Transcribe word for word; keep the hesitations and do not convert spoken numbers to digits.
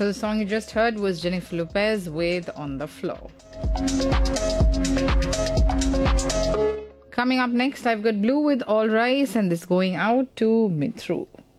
So the song you just heard was Jennifer Lopez with On the Floor. Coming up next, I've got Blue with All Rise, and this going out to Mithru.